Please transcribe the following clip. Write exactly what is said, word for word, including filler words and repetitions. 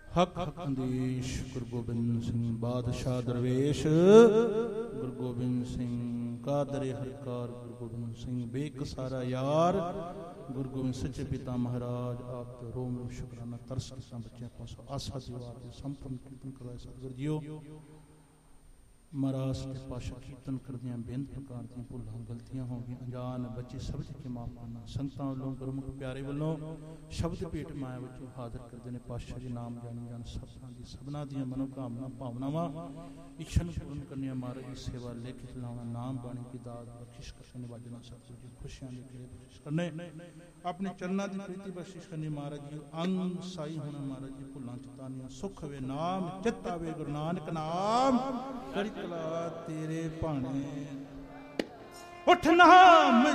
ਹਕ ਹਕ ਅੰਦੇਸ਼ ਗੁਰੂ ਗੋਬਿੰਦ ਸਿੰਘ ਬਾਦਸ਼ਾਹ ਦਰਵੇਸ਼ ਗੁਰੂ ਗੋਬਿੰਦ ਸਿੰਘ ਕਾਦਰੇ ਹਰਕਾਰ ਗੁਰੂ ਗੋਬਿੰਦ ਸਿੰਘ ਬੇਕ ਸਾਰਾ ਯਾਰ ਗੁਰੂ ਗੋਬਿੰਦ ਸੱਚੇ ਪਿਤਾ ਮਹਾਰਾਜ ਆਪ ਤੇ ਰੋਮ ਰੋਮ ਸ਼ੁਕਰਾਨਾ ਤਰਸ ਕੀਤਾ ਬੱਚਿਆਂ ਪਾਸੋਂ ਆਸਾ ਦੀ ਵਾਰ ਦੇ ਸੰਪੂਰਨ ਕੀਰਤਨ ਕਰਵਾਏ ਸਤਿਗੁਰੂ ਜੀਓ। ਮਹਾਰਾਜ ਦੇ ਪਾਸ਼ਾ ਕੀਰਤਨ ਕਰਦਿਆਂ ਬੇਅੰਤ ਪ੍ਰਕਾਰ ਦੀਆਂ ਭੁੱਲਾਂ ਗਲਤੀਆਂ ਹੋ ਗਈਆਂ ਅਣਜਾਣ ਬੱਚੇ ਸ਼ਬਦ ਕੇ ਮਾਫ ਕਰਨਾ। ਸੰਗਤਾਂ ਵੱਲੋਂ ਗੁਰਮੁਖ ਪਿਆਰੇ ਵੱਲੋਂ ਸ਼ਬਦ ਭੇਟ ਮਾਇਆ ਵਿੱਚੋਂ ਹਾਜ਼ਰ ਕਰਦੇ ਨੇ। ਪਾਤਸ਼ਾਹ ਜੀ ਨਾਮ ਜਾਣੀ ਜਾਣ ਸਭਨਾਂ ਦੀ ਸਭਨਾਂ ਦੀਆਂ ਮਨੋਕਾਮਨਾ ਭਾਵਨਾਵਾਂ ਇੱਛਾ ਨੂੰ ਪੂਰਨ ਕਰਨੀਆਂ। ਮਹਾਰਾਜ ਦੀ ਸੇਵਾ ਲਿਖਤ ਲਾਉਣਾ ਨਾਮ ਬਾਣੀ ਕੀ ਦਾਤ ਬਖਸ਼ਿਸ਼ ਕਰਨ ਵਾਜਣਾ ਸਤਿਗੁਰੂ ਜੀ ਖੁਸ਼ੀਆਂ ਦੇ ਕਿਲੇ ਬਖਸ਼ਿਸ਼ ਕਰਨੇ ਆਪਣੇ ਚਰਨਾਂ ਦੀ ਪ੍ਰੀਤੀ ਬਖਸ਼ਿਸ਼ ਕਰਨੀ। ਮਹਾਰਾਜ ਜੀ ਅੰਗ ਸਾਈ ਹੋਣਾ ਮਹਾਰਾਜ ਜੀ ਭੁੱਲਾਂ ਚਤਾਨੀਆਂ ਸੁਖ ਵੇ ਨਾਮ ਚਿੱਤ ਆਵੇ ਗੁਰੂ ਨਾਨਕ ਨਾਮ ਕਰੀ ਕਲਾ ਤੇਰੇ ਭਾਣੇ ਉੱਠ ਨਾਮ